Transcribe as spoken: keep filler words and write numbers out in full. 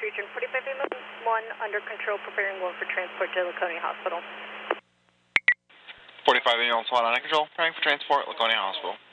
region, forty-five ambulance one under control, preparing one for transport to Laconia Hospital. forty-five ambulance one under control, preparing for transport, Laconia Hospital.